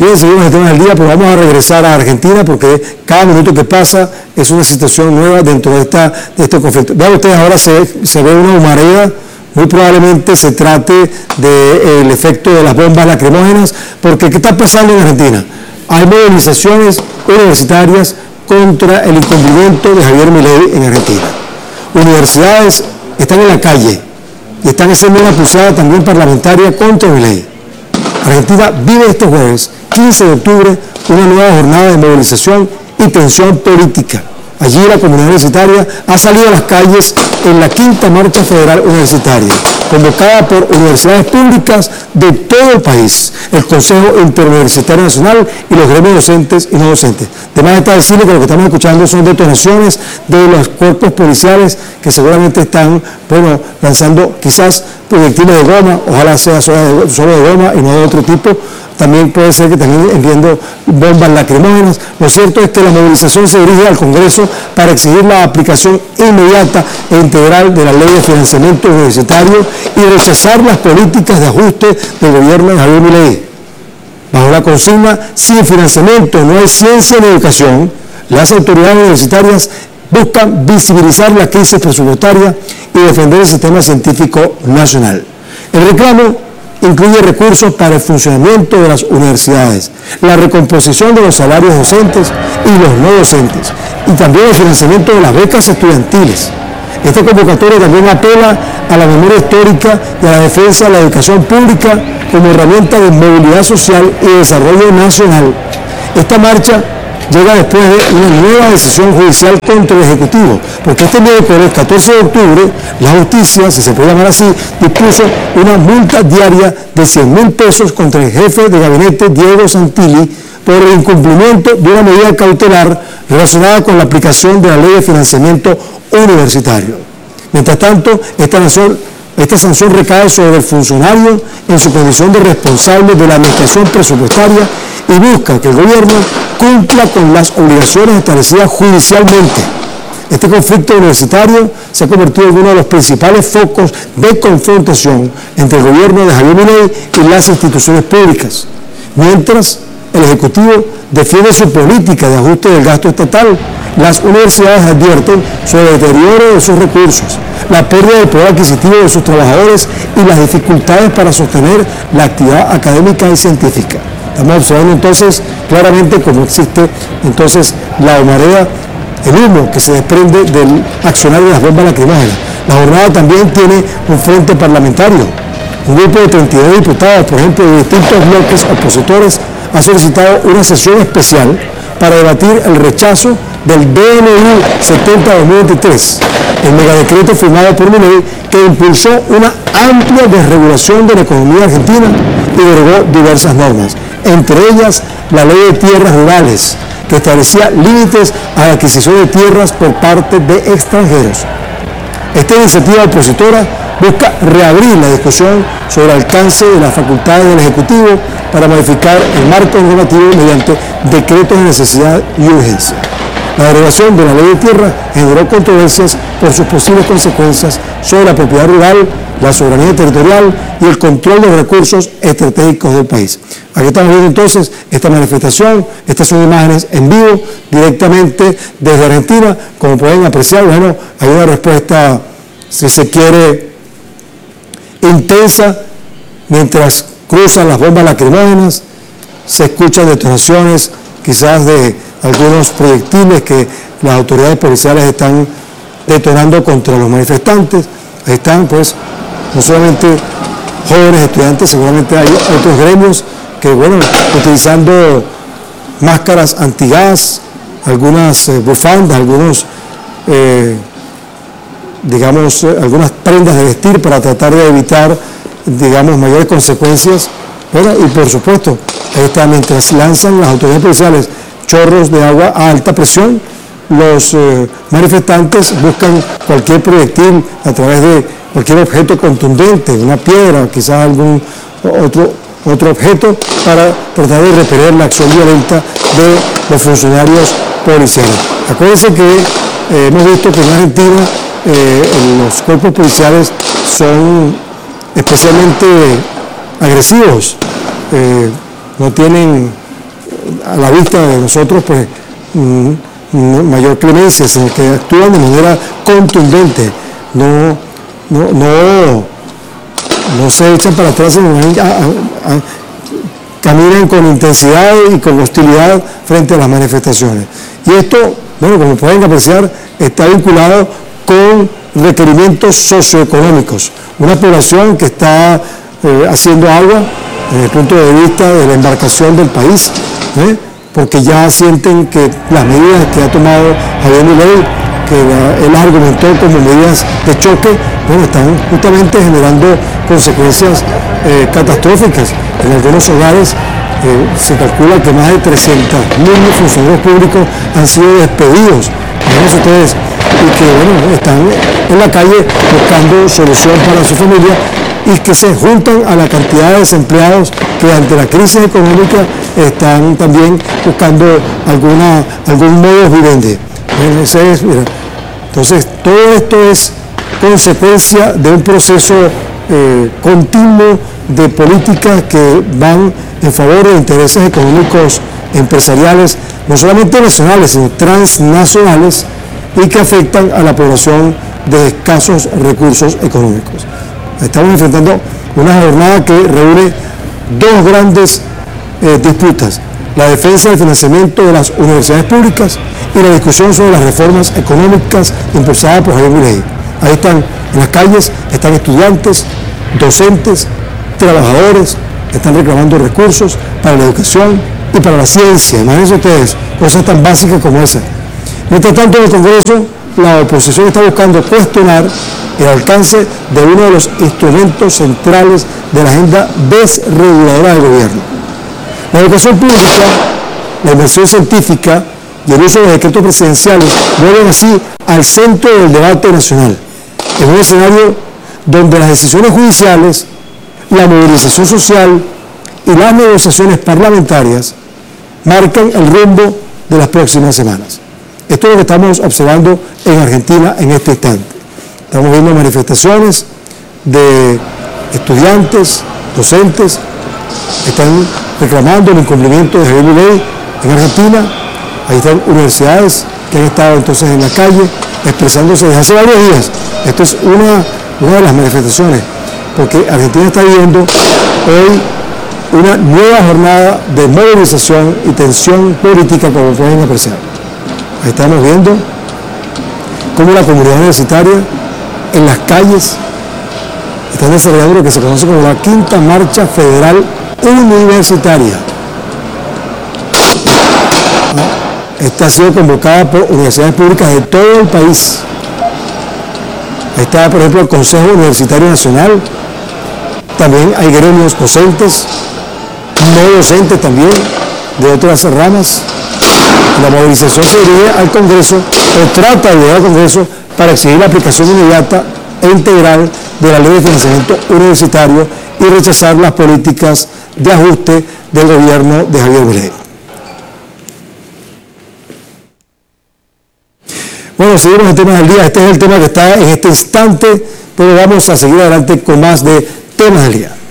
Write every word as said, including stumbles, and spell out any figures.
Bien, seguimos el tema del día, pues vamos a regresar a Argentina porque cada minuto que pasa es una situación nueva dentro de, esta, de este conflicto. Vean ustedes, ahora se, se ve una humareda, muy probablemente se trate del efecto de las bombas lacrimógenas, porque ¿qué está pasando en Argentina? Hay movilizaciones universitarias contra el incumplimiento de Javier Milei en Argentina. Universidades están en la calle y están haciendo una cruzada también parlamentaria contra Milei. Argentina vive este jueves, quince de octubre, una nueva jornada de movilización y tensión política. Allí la comunidad universitaria ha salido a las calles en la quinta marcha federal universitaria, convocada por universidades públicas de todo el país, el Consejo Interuniversitario Nacional y los gremios docentes y no docentes. Además está decirle que lo que estamos escuchando son detonaciones de los cuerpos policiales que seguramente están, bueno, lanzando quizás proyectiles de goma, ojalá sea solo de, solo de goma y no de otro tipo. También puede ser que también enviando bombas lacrimógenas. Lo cierto es que la movilización se dirige al Congreso para exigir la aplicación inmediata e integral de la Ley de Financiamiento Universitario y rechazar las políticas de ajuste del gobierno de Javier Milei. Bajo la consigna, sin financiamiento no hay ciencia ni educación, las autoridades universitarias buscan visibilizar la crisis presupuestaria y defender el sistema científico nacional. El reclamo incluye recursos para el funcionamiento de las universidades, la recomposición de los salarios docentes y los no docentes, y también el financiamiento de las becas estudiantiles. Esta convocatoria también apela a la memoria histórica y a la defensa de la educación pública como herramienta de movilidad social y desarrollo nacional. Esta marcha llega después de una nueva decisión judicial contra el Ejecutivo, porque este miércoles, catorce de octubre, la justicia, si se puede llamar así, dispuso una multa diaria de cien mil pesos contra el jefe de gabinete Diego Santilli por el incumplimiento de una medida cautelar relacionada con la aplicación de la Ley de Financiamiento Universitario. Mientras tanto, esta sanción, esta sanción recae sobre el funcionario en su condición de responsable de la administración presupuestaria y busca que el gobierno cumpla con las obligaciones establecidas judicialmente. Este conflicto universitario se ha convertido en uno de los principales focos de confrontación entre el gobierno de Javier Milei y las instituciones públicas. Mientras el Ejecutivo defiende su política de ajuste del gasto estatal, las universidades advierten sobre el deterioro de sus recursos, la pérdida del poder adquisitivo de sus trabajadores y las dificultades para sostener la actividad académica y científica. Estamos observando entonces claramente cómo existe entonces la humareda, el humo que se desprende del accionar de las bombas lacrimógenas. La jornada también tiene un frente parlamentario. Un grupo de treinta y dos diputados, por ejemplo, de distintos bloques opositores, ha solicitado una sesión especial para debatir el rechazo del D N U setenta dos mil veintitrés, el megadecreto firmado por Milei que impulsó una amplia desregulación de la economía argentina y derogó diversas normas, entre ellas la Ley de Tierras Rurales, que establecía límites a la adquisición de tierras por parte de extranjeros. Esta iniciativa opositora busca reabrir la discusión sobre el alcance de las facultades del Ejecutivo para modificar el marco normativo mediante decretos de necesidad y urgencia. La derogación de la ley de tierra generó controversias por sus posibles consecuencias sobre la propiedad rural, la soberanía territorial y el control de los recursos estratégicos del país. Aquí estamos viendo entonces esta manifestación, estas son imágenes en vivo directamente desde Argentina. Como pueden apreciar, bueno, hay una respuesta, si se quiere, intensa, mientras cruzan las bombas lacrimógenas, se escuchan detonaciones quizás de algunos proyectiles que las autoridades policiales están detonando contra los manifestantes. Ahí están, pues, no solamente jóvenes estudiantes, seguramente hay otros gremios que, bueno, utilizando máscaras antigas, algunas eh, bufandas, algunos, eh, digamos, eh, algunas prendas de vestir para tratar de evitar, digamos, mayores consecuencias. Bueno, y por supuesto, ahí está, mientras lanzan las autoridades policiales chorros de agua a alta presión, los eh, manifestantes buscan cualquier proyectil a través de cualquier objeto contundente, una piedra, quizás algún otro, otro objeto, para tratar de repeler la acción violenta de los funcionarios policiales. Acuérdense que eh, hemos visto que en Argentina eh, los cuerpos policiales son especialmente agresivos, eh, no tienen a la vista de nosotros, pues, mayor clemencia, sino que actúan de manera contundente, no, no, no, no se echan para atrás, sino a, a, a, caminan con intensidad y con hostilidad frente a las manifestaciones. Y esto, bueno, como pueden apreciar, está vinculado con requerimientos socioeconómicos. Una población que está eh, haciendo agua desde el punto de vista de la embarcación del país, ¿eh? porque ya sienten que las medidas que ha tomado Javier Milei, que la, él argumentó como medidas de choque, bueno, están justamente generando consecuencias eh, catastróficas. En algunos hogares eh, se calcula que más de trescientos mil funcionarios públicos han sido despedidos. Miren ustedes, y que bueno, están en la calle buscando solución para su familia y que se juntan a la cantidad de desempleados que ante la crisis económica están también buscando alguna, algún modo vivendi. Bueno, ese es, mira, entonces todo esto es consecuencia de un proceso eh, continuo de políticas que van en favor de intereses económicos empresariales, no solamente nacionales, sino transnacionales, y que afectan a la población de escasos recursos económicos. Estamos enfrentando una jornada que reúne dos grandes eh, disputas: la defensa del financiamiento de las universidades públicas y la discusión sobre las reformas económicas impulsadas por Javier Milei. Ahí están en las calles, están estudiantes, docentes, trabajadores, están reclamando recursos para la educación y para la ciencia. Imagínense ustedes, cosas tan básicas como esa. Mientras tanto, en el Congreso, la oposición está buscando cuestionar el alcance de uno de los instrumentos centrales de la agenda desreguladora del gobierno. La educación pública, la inversión científica y el uso de los decretos presidenciales vuelven así al centro del debate nacional, en un escenario donde las decisiones judiciales, la movilización social y las negociaciones parlamentarias marcan el rumbo de las próximas semanas. Esto es lo que estamos observando en Argentina en este instante. Estamos viendo manifestaciones de estudiantes, docentes, que están reclamando el incumplimiento de Javier Milei en Argentina. Ahí están universidades que han estado entonces en la calle expresándose desde hace varios días. Esto es una, una de las manifestaciones, porque Argentina está viviendo hoy una nueva jornada de movilización y tensión política, como pueden apreciar. Ahí estamos viendo cómo la comunidad universitaria en las calles está desarrollando lo que se conoce como la Quinta Marcha Federal Universitaria. Esta ha sido convocada por universidades públicas de todo el país. Ahí está, por ejemplo, el Consejo Universitario Nacional. También hay gremios docentes, no docentes también, de otras ramas. La movilización se dirige al Congreso, o trata de llegar al Congreso, para exigir la aplicación inmediata e integral de la Ley de Financiamiento Universitario y rechazar las políticas de ajuste del gobierno de Javier Milei. Bueno, seguimos el tema del día. Este es el tema que está en este instante, pero vamos a seguir adelante con más de temas del día.